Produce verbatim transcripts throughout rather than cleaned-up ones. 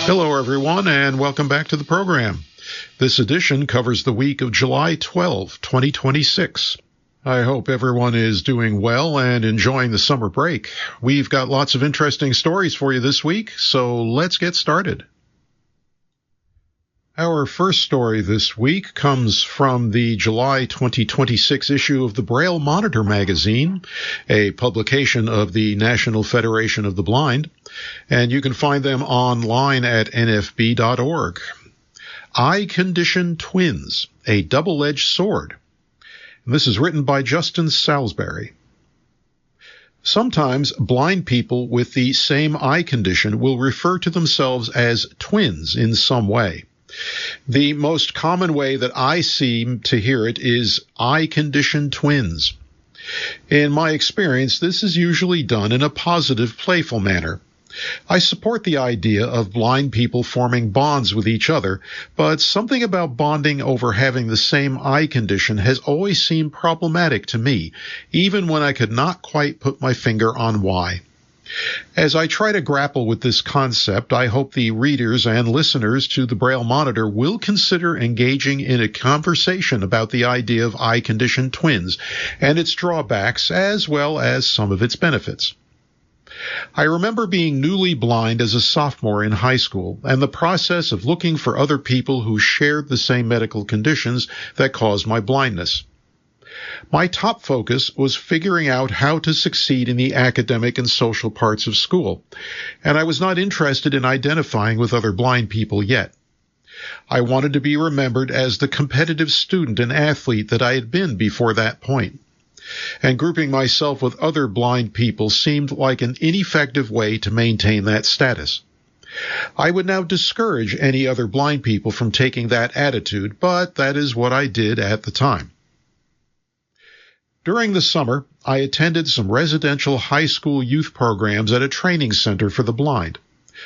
Hello, everyone, and welcome back to the program. This edition covers the week of July twelfth, twenty twenty-six. I hope everyone is doing well and enjoying the summer break. We've got lots of interesting stories for you this week, so let's get started. Our first story this week comes from the July twenty twenty-six issue of the Braille Monitor magazine, a publication of the National Federation of the Blind, and you can find them online at N F B dot org. Eye Condition Twins, a Double-Edged Sword. And this is written by Justin Salisbury. Sometimes blind people with the same eye condition will refer to themselves as twins in some way. The most common way that I seem to hear it is eye condition twins. In my experience, this is usually done in a positive, playful manner. I support the idea of blind people forming bonds with each other, but something about bonding over having the same eye condition has always seemed problematic to me, even when I could not quite put my finger on why. As I try to grapple with this concept, I hope the readers and listeners to the Braille Monitor will consider engaging in a conversation about the idea of eye condition twins and its drawbacks as well as some of its benefits. I remember being newly blind as a sophomore in high school and the process of looking for other people who shared the same medical conditions that caused my blindness. My top focus was figuring out how to succeed in the academic and social parts of school, and I was not interested in identifying with other blind people yet. I wanted to be remembered as the competitive student and athlete that I had been before that point, and grouping myself with other blind people seemed like an ineffective way to maintain that status. I would now discourage any other blind people from taking that attitude, but that is what I did at the time. During the summer, I attended some residential high school youth programs at a training center for the blind.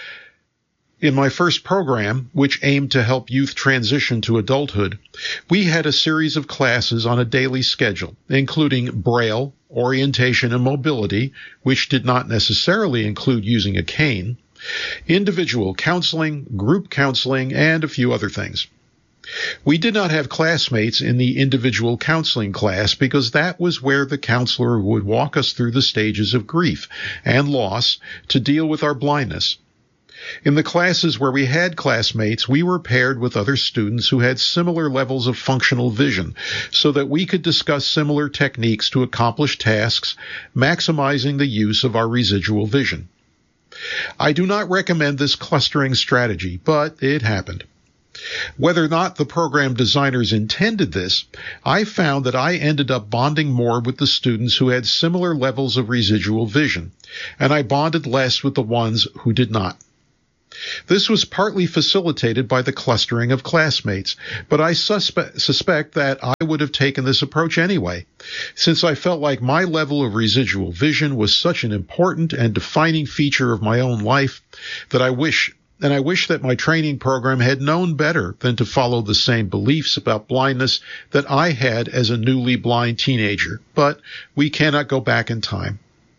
In my first program, which aimed to help youth transition to adulthood, we had a series of classes on a daily schedule, including Braille, orientation and mobility, which did not necessarily include using a cane, individual counseling, group counseling, and a few other things. We did not have classmates in the individual counseling class because that was where the counselor would walk us through the stages of grief and loss to deal with our blindness. In the classes where we had classmates, we were paired with other students who had similar levels of functional vision so that we could discuss similar techniques to accomplish tasks, maximizing the use of our residual vision. I do not recommend this clustering strategy, but it happened. Whether or not the program designers intended this, I found that I ended up bonding more with the students who had similar levels of residual vision, and I bonded less with the ones who did not. This was partly facilitated by the clustering of classmates, but I suspe- suspect that I would have taken this approach anyway, since I felt like my level of residual vision was such an important and defining feature of my own life that I wish And I wish that my training program had known better than to follow the same beliefs about blindness that I had as a newly blind teenager, but we cannot go back in time.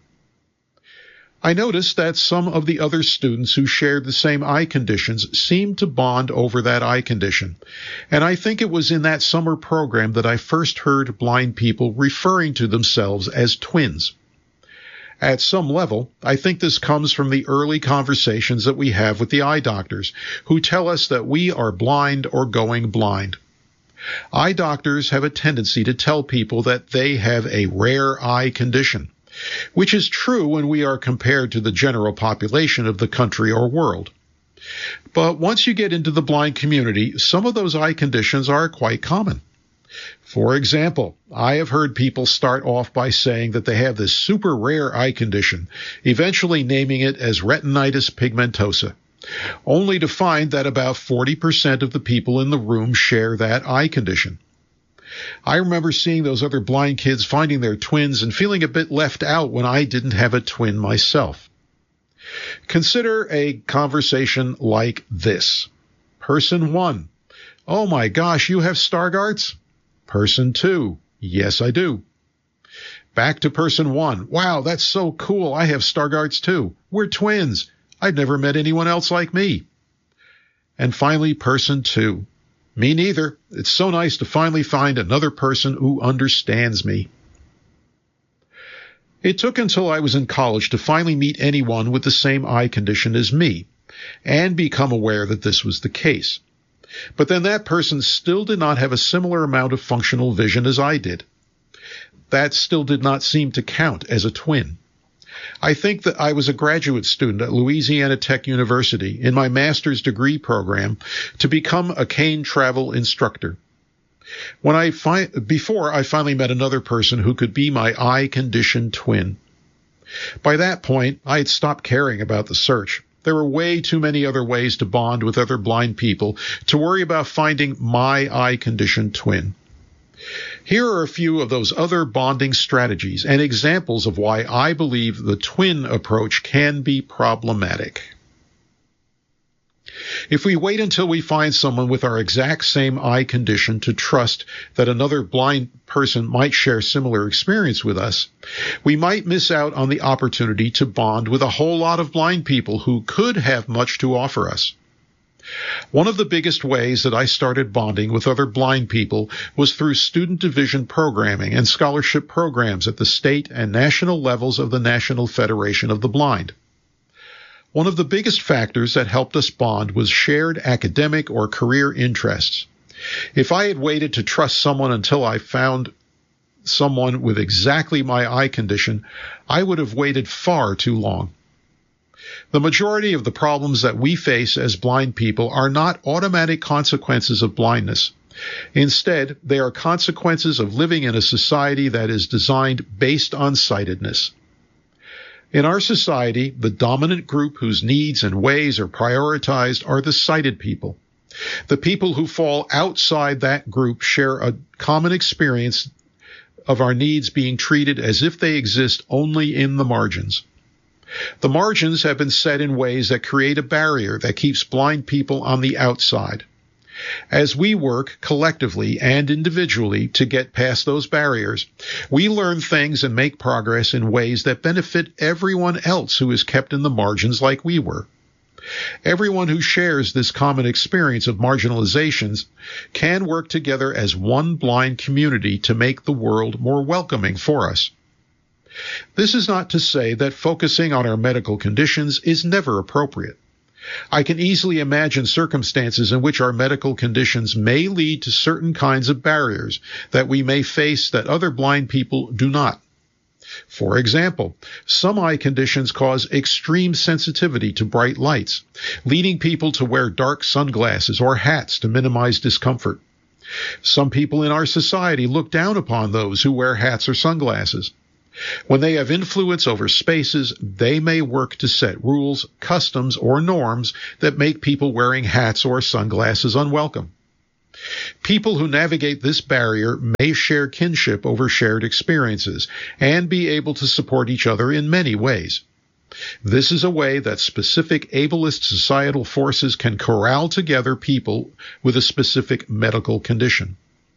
I noticed that some of the other students who shared the same eye conditions seemed to bond over that eye condition, and I think it was in that summer program that I first heard blind people referring to themselves as twins. At some level, I think this comes from the early conversations that we have with the eye doctors, who tell us that we are blind or going blind. Eye doctors have a tendency to tell people that they have a rare eye condition, which is true when we are compared to the general population of the country or world. But once you get into the blind community, some of those eye conditions are quite common. For example, I have heard people start off by saying that they have this super rare eye condition, eventually naming it as retinitis pigmentosa, only to find that about forty percent of the people in the room share that eye condition. I remember seeing those other blind kids finding their twins and feeling a bit left out when I didn't have a twin myself. Consider a conversation like this. Person one, oh my gosh, you have Stargardt's? Person two, yes, I do. Back to person one, wow, that's so cool. I have Stargardt's too. We're twins. I've never met anyone else like me. And finally, person two. Me neither. It's so nice to finally find another person who understands me. It took until I was in college to finally meet anyone with the same eye condition as me, and become aware that this was the case. But then that person still did not have a similar amount of functional vision as I did. That still did not seem to count as a twin. I think that I was a graduate student at Louisiana Tech University in my master's degree program to become a cane travel instructor. When I fi- before I finally met another person who could be my eye condition twin. By that point, I had stopped caring about the search. There were way too many other ways to bond with other blind people to worry about finding my eye condition twin. Here are a few of those other bonding strategies and examples of why I believe the twin approach can be problematic. If we wait until we find someone with our exact same eye condition to trust that another blind person might share similar experience with us, we might miss out on the opportunity to bond with a whole lot of blind people who could have much to offer us. One of the biggest ways that I started bonding with other blind people was through student division programming and scholarship programs at the state and national levels of the National Federation of the Blind. One of the biggest factors that helped us bond was shared academic or career interests. If I had waited to trust someone until I found someone with exactly my eye condition, I would have waited far too long. The majority of the problems that we face as blind people are not automatic consequences of blindness. Instead, they are consequences of living in a society that is designed based on sightedness. In our society, the dominant group whose needs and ways are prioritized are the sighted people. The people who fall outside that group share a common experience of our needs being treated as if they exist only in the margins. The margins have been set in ways that create a barrier that keeps blind people on the outside. As we work collectively and individually to get past those barriers, we learn things and make progress in ways that benefit everyone else who is kept in the margins like we were. Everyone who shares this common experience of marginalizations can work together as one blind community to make the world more welcoming for us. This is not to say that focusing on our medical conditions is never appropriate. I can easily imagine circumstances in which our medical conditions may lead to certain kinds of barriers that we may face that other blind people do not. For example, some eye conditions cause extreme sensitivity to bright lights, leading people to wear dark sunglasses or hats to minimize discomfort. Some people in our society look down upon those who wear hats or sunglasses. When they have influence over spaces, they may work to set rules, customs, or norms that make people wearing hats or sunglasses unwelcome. People who navigate this barrier may share kinship over shared experiences and be able to support each other in many ways. This is a way that specific ableist societal forces can corral together people with a specific medical condition.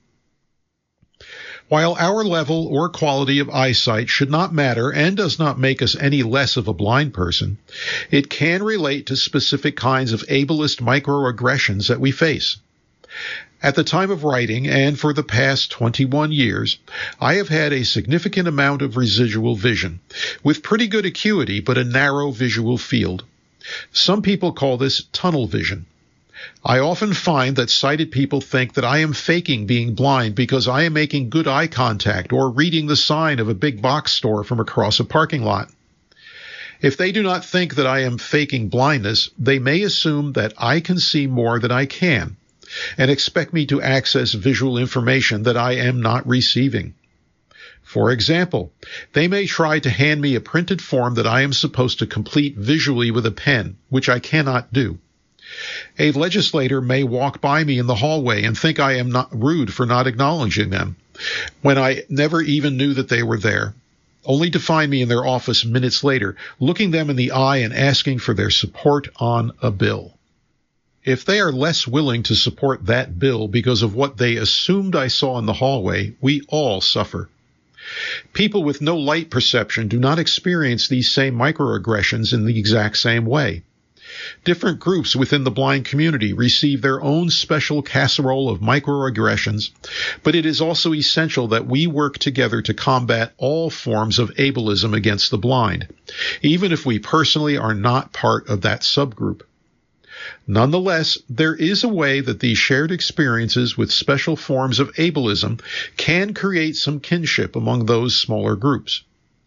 While our level or quality of eyesight should not matter and does not make us any less of a blind person, it can relate to specific kinds of ableist microaggressions that we face. At the time of writing, and for the past twenty-one years, I have had a significant amount of residual vision, with pretty good acuity but a narrow visual field. Some people call this tunnel vision. I often find that sighted people think that I am faking being blind because I am making good eye contact or reading the sign of a big box store from across a parking lot. If they do not think that I am faking blindness, they may assume that I can see more than I can, and expect me to access visual information that I am not receiving. For example, they may try to hand me a printed form that I am supposed to complete visually with a pen, which I cannot do. A legislator may walk by me in the hallway and think I am not rude for not acknowledging them, when I never even knew that they were there, only to find me in their office minutes later, looking them in the eye and asking for their support on a bill. If they are less willing to support that bill because of what they assumed I saw in the hallway, we all suffer. People with no light perception do not experience these same microaggressions in the exact same way. Different groups within the blind community receive their own special casserole of microaggressions, but it is also essential that we work together to combat all forms of ableism against the blind, even if we personally are not part of that subgroup. Nonetheless, there is a way that these shared experiences with special forms of ableism can create some kinship among those smaller groups.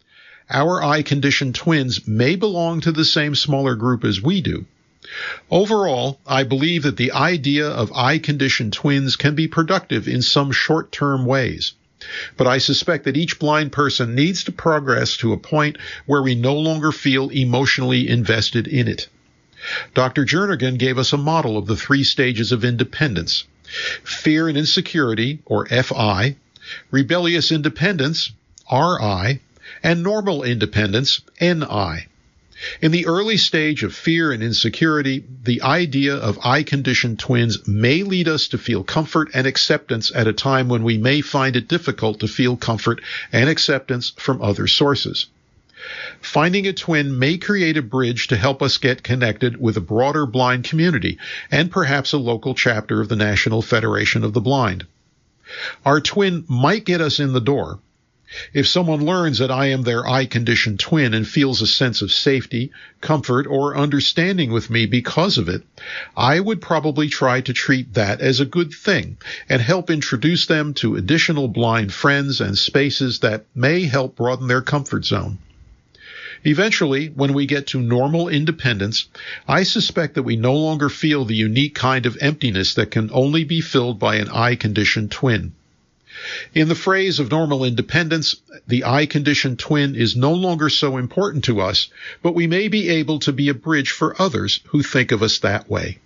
Our eye-conditioned twins may belong to the same smaller group as we do. Overall, I believe that the idea of eye-conditioned twins can be productive in some short-term ways. But I suspect that each blind person needs to progress to a point where we no longer feel emotionally invested in it. Doctor Jernigan gave us a model of the three stages of independence: fear and insecurity, or F I, rebellious independence, R I, and normal independence, N I. In the early stage of fear and insecurity, the idea of eye-conditioned twins may lead us to feel comfort and acceptance at a time when we may find it difficult to feel comfort and acceptance from other sources. Finding a twin may create a bridge to help us get connected with a broader blind community and perhaps a local chapter of the National Federation of the Blind. Our twin might get us in the door. If someone learns that I am their eye-conditioned twin and feels a sense of safety, comfort, or understanding with me because of it, I would probably try to treat that as a good thing and help introduce them to additional blind friends and spaces that may help broaden their comfort zone. Eventually, when we get to normal independence, I suspect that we no longer feel the unique kind of emptiness that can only be filled by an eye-conditioned twin. In the phrase of normal independence, the eye-conditioned twin is no longer so important to us, but we may be able to be a bridge for others who think of us that way.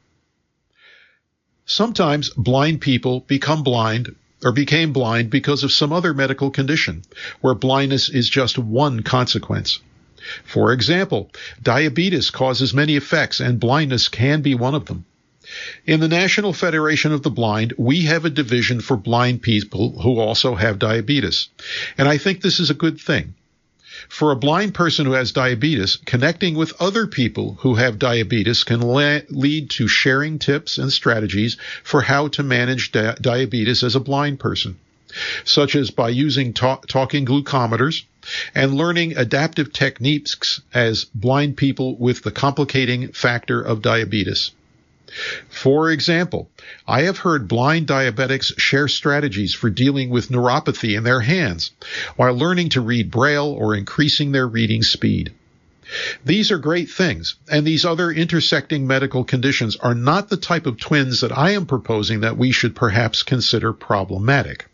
Sometimes blind people become blind or became blind because of some other medical condition, where blindness is just one consequence. For example, diabetes causes many effects, and blindness can be one of them. In the National Federation of the Blind, we have a division for blind people who also have diabetes, and I think this is a good thing. For a blind person who has diabetes, connecting with other people who have diabetes can la- lead to sharing tips and strategies for how to manage di- diabetes as a blind person, such as by using ta- talking glucometers and learning adaptive techniques as blind people with the complicating factor of diabetes. For example, I have heard blind diabetics share strategies for dealing with neuropathy in their hands while learning to read Braille or increasing their reading speed. These are great things, and these other intersecting medical conditions are not the type of twins that I am proposing that we should perhaps consider problematic.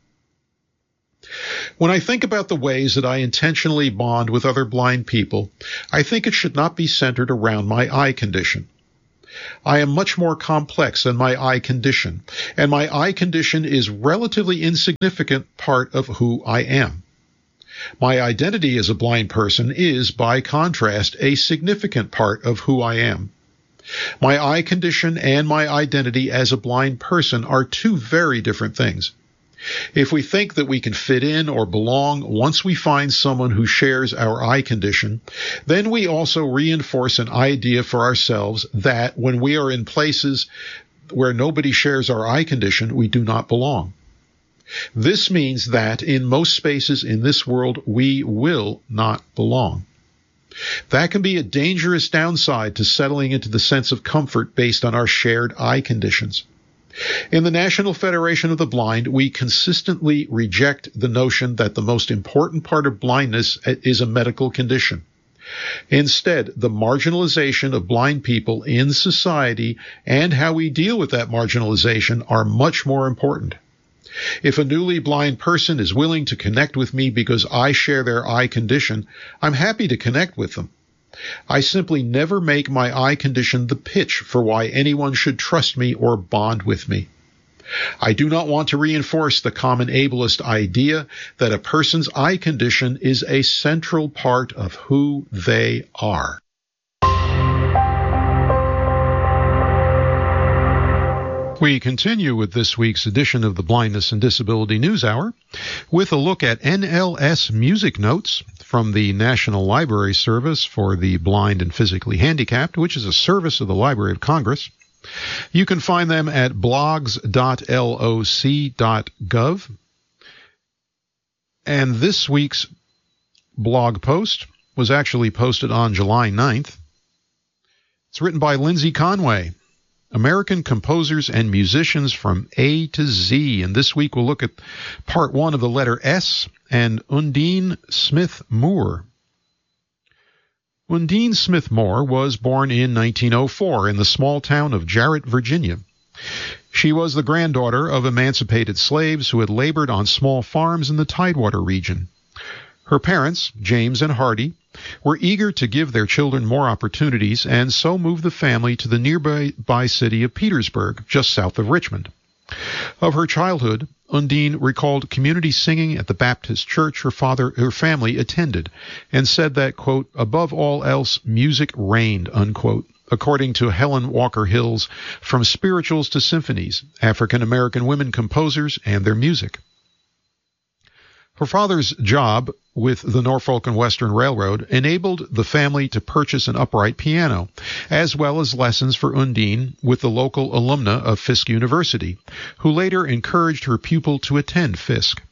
When I think about the ways that I intentionally bond with other blind people, I think it should not be centered around my eye condition. I am much more complex than my eye condition, and my eye condition is a relatively insignificant part of who I am. My identity as a blind person is, by contrast, a significant part of who I am. My eye condition and my identity as a blind person are two very different things. If we think that we can fit in or belong once we find someone who shares our eye condition, then we also reinforce an idea for ourselves that when we are in places where nobody shares our eye condition, we do not belong. This means that in most spaces in this world, we will not belong. That can be a dangerous downside to settling into the sense of comfort based on our shared eye conditions. In the National Federation of the Blind, we consistently reject the notion that the most important part of blindness is a medical condition. Instead, the marginalization of blind people in society and how we deal with that marginalization are much more important. If a newly blind person is willing to connect with me because I share their eye condition, I'm happy to connect with them. I simply never make my eye condition the pitch for why anyone should trust me or bond with me. I do not want to reinforce the common ableist idea that a person's eye condition is a central part of who they are. We continue with this week's edition of the Blindness and Disability News Hour with a look at N L S Music Notes from the National Library Service for the Blind and Physically Handicapped, which is a service of the Library of Congress. You can find them at blogs dot loc dot gov. And this week's blog post was actually posted on July ninth. It's written by Lindsay Conway. American Composers and Musicians from A to Z. And this week we'll look at part one of the letter S and Undine Smith Moore. Undine Smith Moore was born in nineteen oh four in the small town of Jarrett, Virginia. She was the granddaughter of emancipated slaves who had labored on small farms in the Tidewater region. Her parents, James and Hardy, were eager to give their children more opportunities and so moved the family to the nearby city of Petersburg, just south of Richmond. Of her childhood, Undine recalled community singing at the Baptist church her father, her family attended, and said that, quote, above all else, music reigned, unquote, according to Helen Walker Hill's From Spirituals to Symphonies, African American Women Composers and Their Music. Her father's job with the Norfolk and Western Railroad enabled the family to purchase an upright piano, as well as lessons for Undine with the local alumna of Fisk University, who later encouraged her pupil to attend Fisk.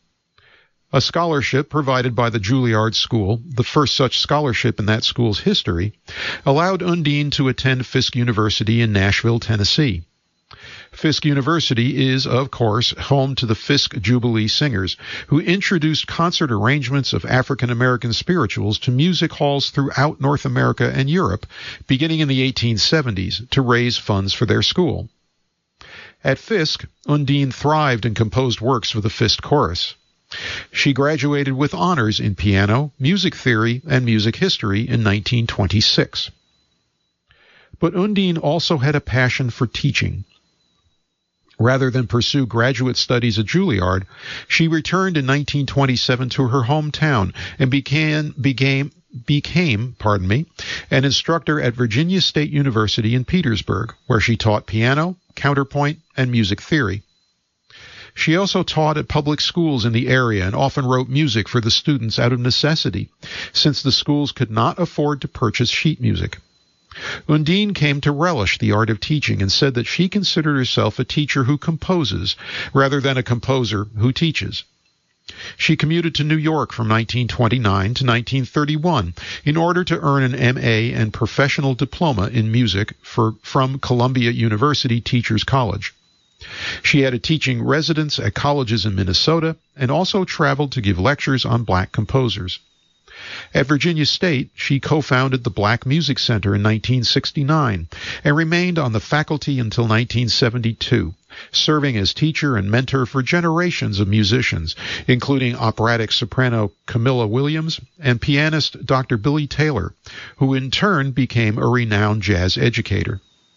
A scholarship provided by the Juilliard School, the first such scholarship in that school's history, allowed Undine to attend Fisk University in Nashville, Tennessee. Fisk University is, of course, home to the Fisk Jubilee Singers, who introduced concert arrangements of African American spirituals to music halls throughout North America and Europe, beginning in the eighteen seventies, to raise funds for their school. At Fisk, Undine thrived and composed works for the Fisk Chorus. She graduated with honors in piano, music theory, and music history in nineteen twenty-six. But Undine also had a passion for teaching. Rather than pursue graduate studies at Juilliard, she returned in nineteen twenty-seven to her hometown and began, became, became pardon me, an instructor at Virginia State University in Petersburg, where she taught piano, counterpoint, and music theory. She also taught at public schools in the area and often wrote music for the students out of necessity, since the schools could not afford to purchase sheet music. Undine came to relish the art of teaching and said that she considered herself a teacher who composes rather than a composer who teaches. She commuted to New York from nineteen twenty-nine to nineteen thirty-one in order to earn an M A and professional diploma in music for, from Columbia University Teachers College. She had a teaching residence at colleges in Minnesota and also traveled to give lectures on black composers. At Virginia State, she co-founded the Black Music Center in nineteen sixty-nine and remained on the faculty until nineteen seventy-two, serving as teacher and mentor for generations of musicians, including operatic soprano Camilla Williams and pianist Doctor Billy Taylor, who in turn became a renowned jazz educator.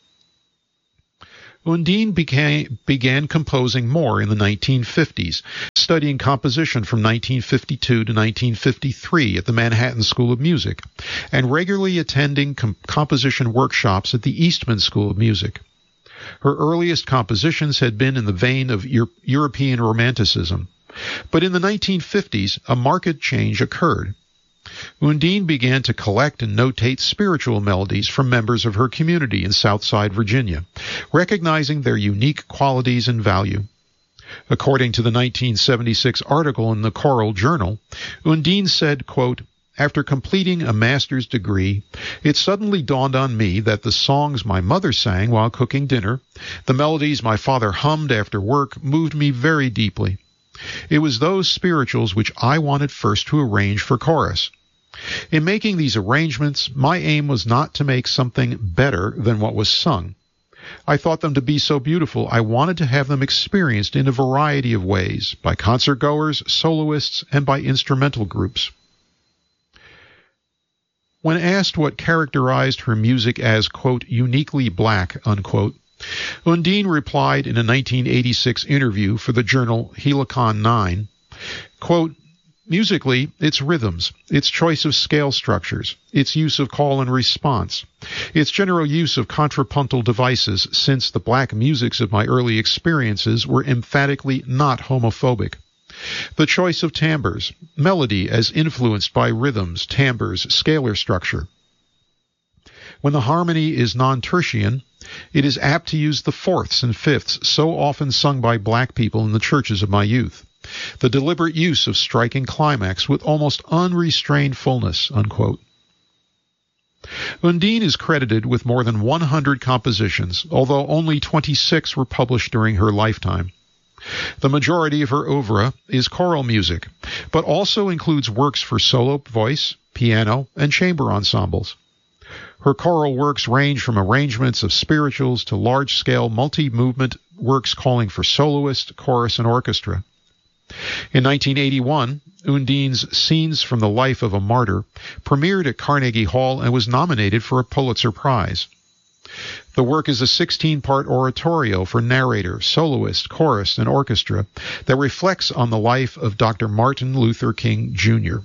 Undine became, began composing more in the nineteen fifties, studying composition from nineteen fifty-two to nineteen fifty-three at the Manhattan School of Music, and regularly attending com- composition workshops at the Eastman School of Music. Her earliest compositions had been in the vein of Euro- European Romanticism, but in the nineteen fifties, a marked change occurred. Undine began to collect and notate spiritual melodies from members of her community in Southside Virginia, recognizing their unique qualities and value. According to the nineteen seventy-six article in the Choral Journal, Undine said, quote, after completing a master's degree, it suddenly dawned on me that the songs my mother sang while cooking dinner, the melodies my father hummed after work, moved me very deeply. It was those spirituals which I wanted first to arrange for chorus. In making these arrangements, my aim was not to make something better than what was sung. I thought them to be so beautiful, I wanted to have them experienced in a variety of ways, by concertgoers, soloists, and by instrumental groups. When asked what characterized her music as, quote, uniquely black, unquote, Undine replied in a nineteen eighty-six interview for the journal Helicon nine, quote, Musically, its rhythms, its choice of scale structures, its use of call and response, its general use of contrapuntal devices, since the black musics of my early experiences were emphatically not homophobic. The choice of timbres, melody as influenced by rhythms, timbres, scalar structure. When the harmony is non-tertian, it is apt to use the fourths and fifths so often sung by black people in the churches of my youth. The deliberate use of striking climax with almost unrestrained fullness, unquote. Undine is credited with more than one hundred compositions, although only twenty-six were published during her lifetime. The majority of her oeuvre is choral music, but also includes works for solo voice, piano, and chamber ensembles. Her choral works range from arrangements of spirituals to large-scale multi-movement works calling for soloist, chorus, and orchestra. In nineteen eighty-one, Undine's Scenes from the Life of a Martyr premiered at Carnegie Hall and was nominated for a Pulitzer Prize. The work is a sixteen-part oratorio for narrator, soloist, chorus, and orchestra that reflects on the life of Doctor Martin Luther King, Junior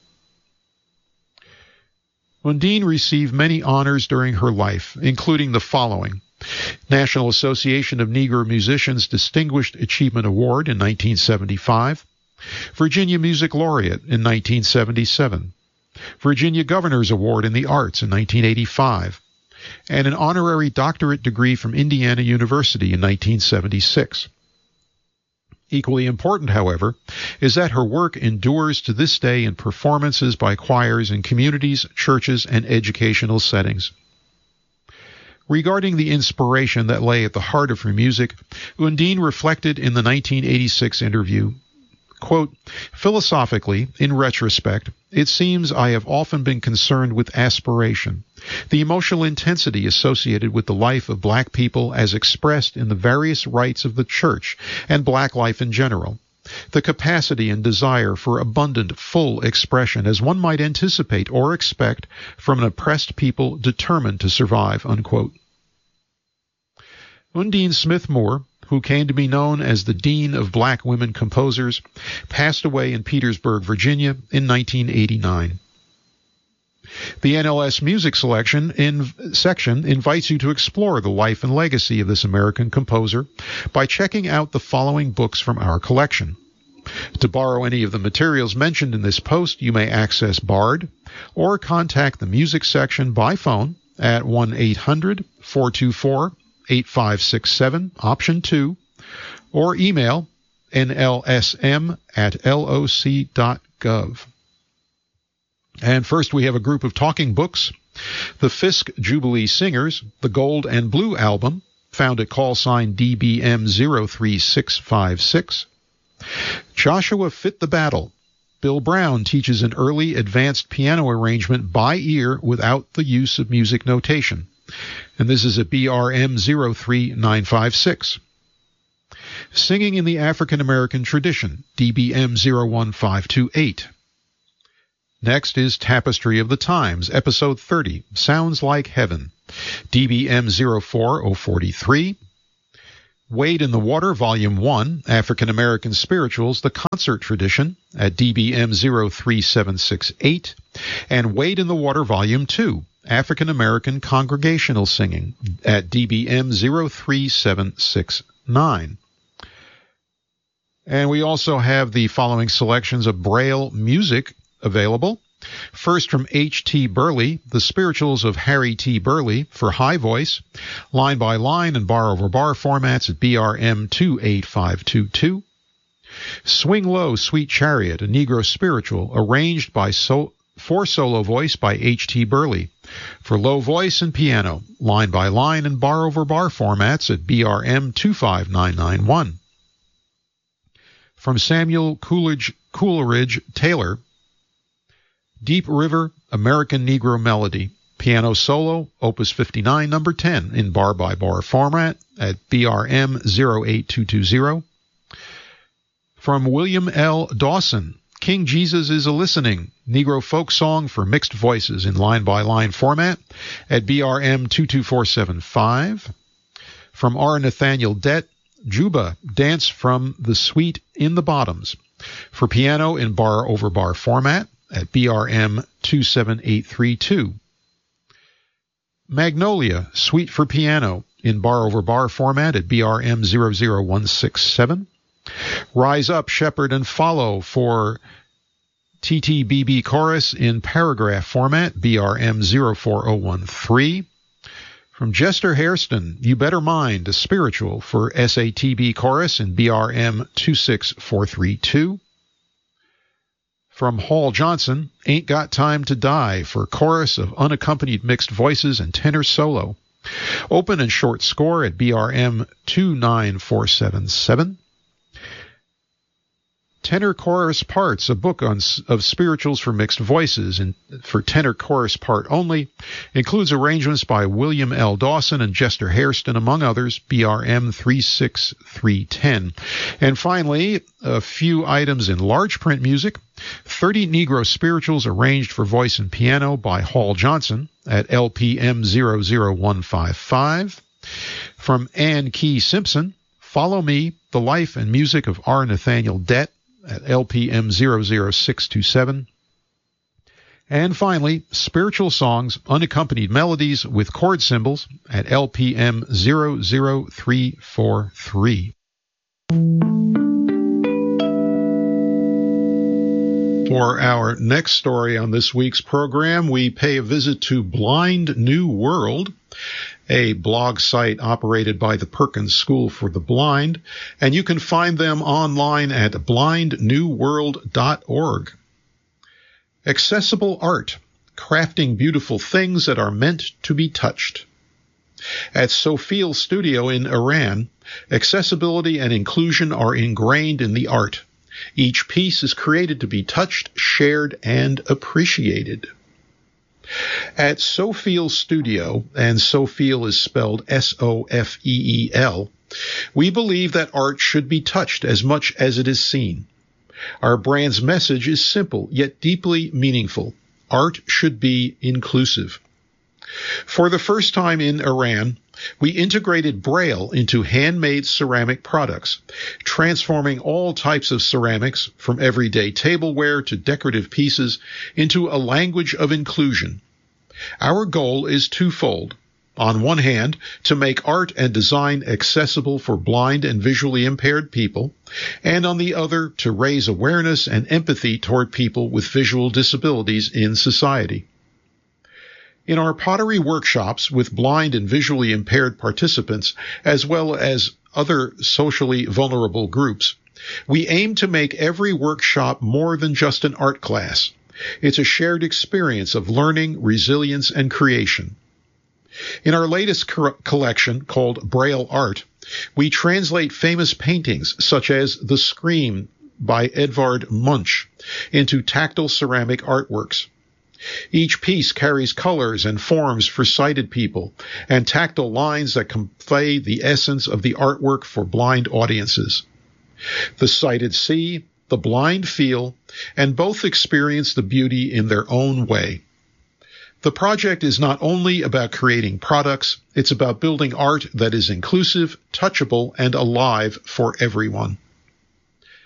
Undine received many honors during her life, including the following: National Association of Negro Musicians Distinguished Achievement Award in nineteen seventy-five, Virginia Music Laureate in nineteen seventy-seven, Virginia Governor's Award in the Arts in nineteen eighty-five, and an honorary doctorate degree from Indiana University in nineteen seventy-six. Equally important, however, is that her work endures to this day in performances by choirs in communities, churches, and educational settings. Regarding the inspiration that lay at the heart of her music, Undine reflected in the nineteen eighty-six interview, quote, "Philosophically, in retrospect, it seems I have often been concerned with aspiration, the emotional intensity associated with the life of black people as expressed in the various rites of the church and black life in general, the capacity and desire for abundant, full expression as one might anticipate or expect from an oppressed people determined to survive," unquote. Undine Smith Moore, who came to be known as the Dean of Black Women Composers, passed away in Petersburg, Virginia in nineteen eighty-nine. The N L S Music Selection in, section invites you to explore the life and legacy of this American composer by checking out the following books from our collection. To borrow any of the materials mentioned in this post, you may access Bard or contact the music section by phone at one eight hundred, four two four, eight five six seven, option two, or email N L S M at L O C dot gov. And first we have a group of talking books. The Fisk Jubilee Singers, the Gold and Blue album, found at call sign D B M zero three six five six. Joshua Fit the Battle. Bill Brown teaches an early advanced piano arrangement by ear without the use of music notation. And this is at B R M zero three nine five six. Singing in the African American Tradition, D B M zero one five two eight. Next is Tapestry of the Times, Episode thirty, Sounds Like Heaven, D B M zero four zero four three. Wade in the Water, Volume one, African American Spirituals, The Concert Tradition, at D B M zero three seven six eight. And Wade in the Water, Volume two, African American Congregational Singing, at D B M zero three seven six nine. And we also have the following selections of Braille music available. First, from H T Burley, The Spirituals of Harry T. Burley for high voice, line by line and bar over bar formats at B R M two eight five two two. Swing Low, Sweet Chariot, a Negro spiritual, arranged by so, for solo voice by H T Burley for low voice and piano, line by line and bar over bar formats at B R M two five nine nine one. From Samuel Coleridge, Coleridge Taylor, Deep River, American Negro Melody, piano solo, Opus fifty-nine, number ten, in bar-by-bar format at B R M zero eight two two zero. From William L. Dawson, King Jesus is a-Listening, Negro folk song for mixed voices in line-by-line format at B R M two two four seven five. From R. Nathaniel Dett, Juba, Dance from the Suite in the Bottoms, for piano in bar-over-bar format at B R M two seven eight three two. Magnolia, suite for piano in bar-over-bar format at B R M zero zero one six seven. Rise Up, Shepherd, and Follow for T T B B Chorus in paragraph format, B R M zero four zero one three. From Jester Hairston, You Better Mind, a spiritual for S A T B Chorus in B R M two six four three two. From Hall Johnson, Ain't Got Time to Die for chorus of unaccompanied mixed voices and tenor solo. Open and short score at B R M two nine four seven seven. Tenor Chorus Parts, a book on of spirituals for mixed voices and for tenor chorus part only, includes arrangements by William L. Dawson and Jester Hairston, among others, B R M three six three one zero. And finally, a few items in large print music, thirty Negro spirituals arranged for voice and piano by Hall Johnson at L P M zero zero one five five. From Ann Key Simpson, Follow Me, The Life and Music of R. Nathaniel Dett at L P M zero zero six two seven. And finally, Spiritual Songs, Unaccompanied Melodies with Chord Symbols at L P M zero zero three four three. For our next story on this week's program, we pay a visit to Blind New World, a blog site operated by the Perkins School for the Blind, and you can find them online at blind new world dot org. Accessible art, crafting beautiful things that are meant to be touched. At Sophil Studio in Iran, accessibility and inclusion are ingrained in the art. Each piece is created to be touched, shared, and appreciated. At Sophil Studio, and Sophil is spelled S O F E E L, we believe that art should be touched as much as it is seen. Our brand's message is simple, yet deeply meaningful. Art should be inclusive. For the first time in Iran, we integrated Braille into handmade ceramic products, transforming all types of ceramics, from everyday tableware to decorative pieces, into a language of inclusion. Our goal is twofold. On one hand, to make art and design accessible for blind and visually impaired people, and on the other, to raise awareness and empathy toward people with visual disabilities in society. In our pottery workshops with blind and visually impaired participants, as well as other socially vulnerable groups, we aim to make every workshop more than just an art class. It's a shared experience of learning, resilience, and creation. In our latest co- collection, called Braille Art, we translate famous paintings such as The Scream by Edvard Munch into tactile ceramic artworks. Each piece carries colors and forms for sighted people and tactile lines that convey the essence of the artwork for blind audiences. The sighted see, the blind feel, and both experience the beauty in their own way. The project is not only about creating products, it's about building art that is inclusive, touchable, and alive for everyone.